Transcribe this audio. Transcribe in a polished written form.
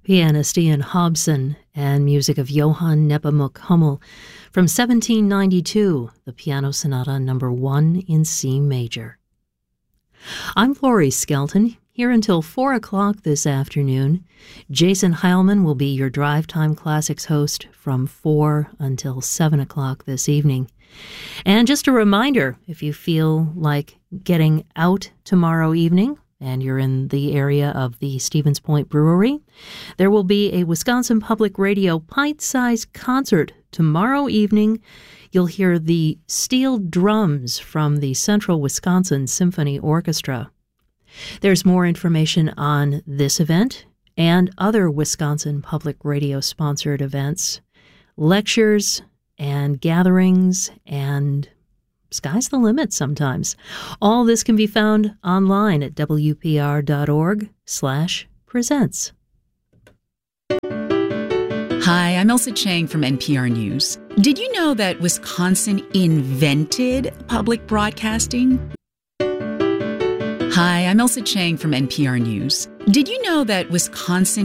pianist Ian Hobson, and music of Johann Nepomuk Hummel from 1792, the Piano Sonata No. 1 in C major. I'm Laurie Skelton, here until 4 o'clock this afternoon. Jason Heilman will be your Drive Time Classics host from 4 until 7 o'clock this evening. And just a reminder, if you feel like getting out tomorrow evening, and you're in the area of the Stevens Point Brewery, there will be a Wisconsin Public Radio pint-sized concert tomorrow evening. You'll hear the steel drums from the Central Wisconsin Symphony Orchestra. There's more information on this event and other Wisconsin Public Radio-sponsored events, lectures and gatherings, and sky's the limit sometimes. All this can be found online at wpr.org/presents. Hi, I'm Elsa Chang from NPR News. Did you know that Wisconsin invented public broadcasting? Hi, I'm Elsa Chang from NPR News. Did you know that Wisconsin